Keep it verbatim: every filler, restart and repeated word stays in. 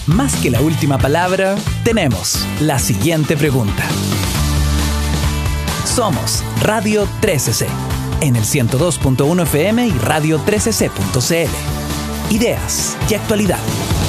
Más que la última palabra, tenemos la siguiente pregunta. Somos Radio trece C, en el ciento dos punto uno F M y radio trece c punto c l. Ideas y actualidad